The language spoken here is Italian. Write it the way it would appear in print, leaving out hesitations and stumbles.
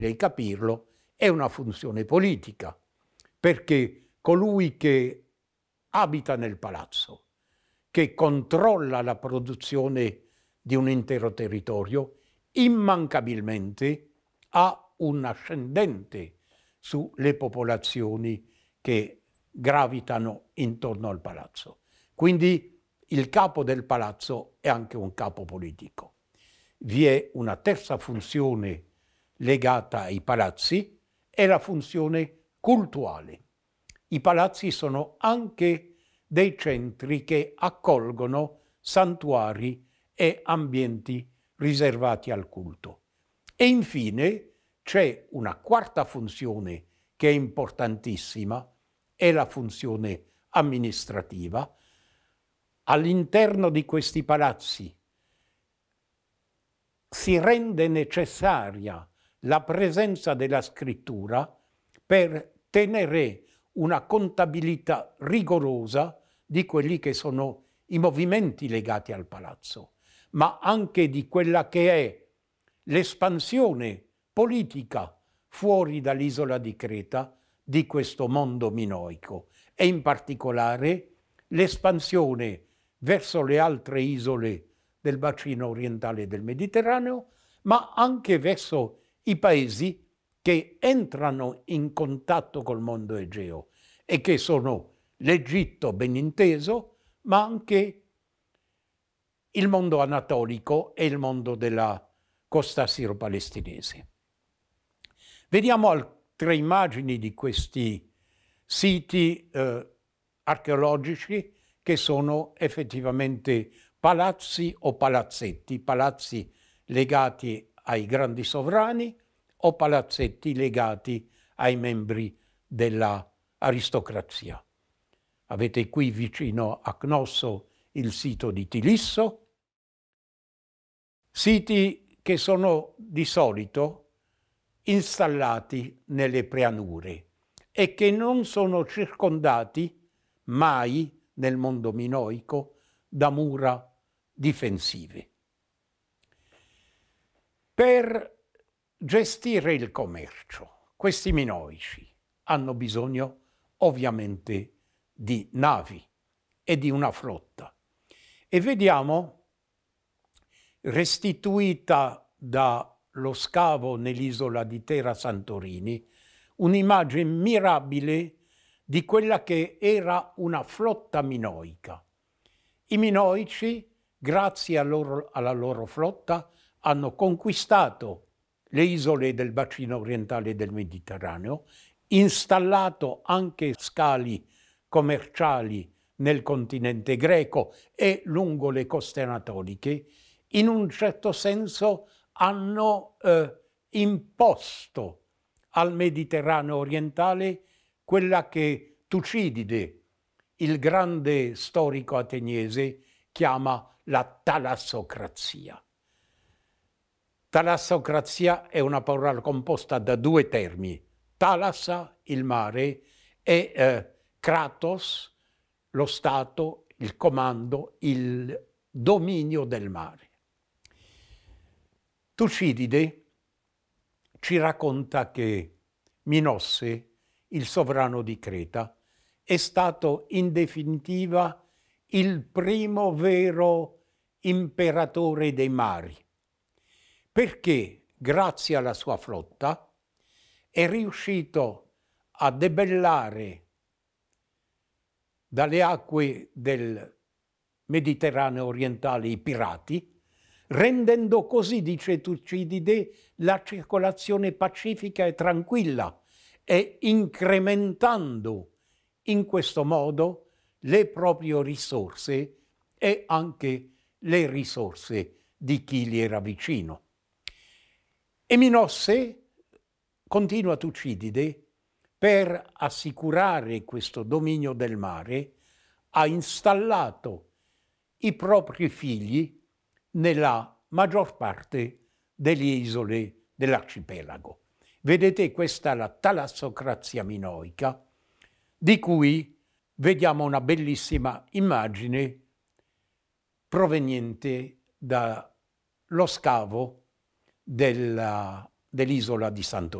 di capirlo, è una funzione politica, perché colui che abita nel palazzo, che controlla la produzione di un intero territorio, immancabilmente ha un ascendente sulle popolazioni che gravitano intorno al palazzo. Quindi il capo del palazzo è anche un capo politico. Vi è una terza funzione legata ai palazzi, è la funzione cultuale. I palazzi sono anche dei centri che accolgono santuari e ambienti riservati al culto. E infine c'è una quarta funzione che è importantissima, è la funzione amministrativa. All'interno di questi palazzi si rende necessaria la presenza della scrittura per tenere una contabilità rigorosa di quelli che sono i movimenti legati al palazzo, ma anche di quella che è l'espansione politica fuori dall'isola di Creta di questo mondo minoico e in particolare l'espansione verso le altre isole del bacino orientale del Mediterraneo, ma anche verso i paesi che entrano in contatto col mondo Egeo e che sono l'Egitto ben inteso, ma anche il mondo anatolico e il mondo della costa siro-palestinese. Vediamo altre immagini di questi siti archeologici che sono effettivamente palazzi o palazzetti, palazzi legati ai grandi sovrani o palazzetti legati ai membri dell'aristocrazia. Avete qui vicino a Cnosso il sito di Tilisso, siti che sono di solito installati nelle pianure e che non sono circondati mai nel mondo minoico da mura difensive. Per gestire il commercio, questi minoici hanno bisogno ovviamente di navi e di una flotta. E vediamo, restituita dallo scavo nell'isola di Terra Santorini, un'immagine mirabile di quella che era una flotta minoica. I minoici, grazie alla loro flotta, hanno conquistato le isole del bacino orientale del Mediterraneo, installato anche scali commerciali nel continente greco e lungo le coste anatoliche, in un certo senso hanno imposto al Mediterraneo orientale quella che Tucidide, il grande storico ateniese, chiama la talassocrazia. Talassocrazia è una parola composta da due termini, thalassa, il mare, e kratos, lo stato, il comando, il dominio del mare. Tucidide ci racconta che Minosse, il sovrano di Creta, è stato in definitiva il primo vero imperatore dei mari, perché grazie alla sua flotta è riuscito a debellare dalle acque del Mediterraneo orientale i pirati, rendendo così, dice Tucidide, la circolazione pacifica e tranquilla e incrementando in questo modo le proprie risorse e anche le risorse di chi gli era vicino. E Minosse, continua Tucidide, per assicurare questo dominio del mare, ha installato i propri figli nella maggior parte delle isole dell'arcipelago. Vedete, questa è la talassocrazia minoica, di cui vediamo una bellissima immagine proveniente dallo scavo della dell'isola di Santorini.